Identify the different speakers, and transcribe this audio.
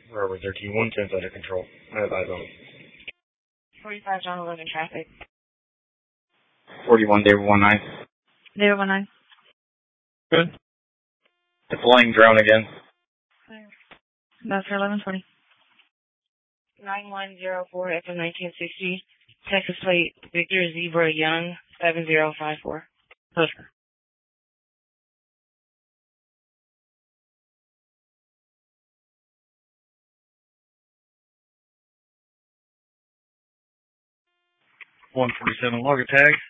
Speaker 1: Robert 13, 110's under control. I have eyes on it.
Speaker 2: 45 John 11 traffic.
Speaker 1: 41 David 19.
Speaker 2: David 19.
Speaker 1: Good. Deploying drone again.
Speaker 2: That's 1120. 9104 FM 1960. Texas plate Victor Zebra Young 7054. Push.
Speaker 1: $147 log tag.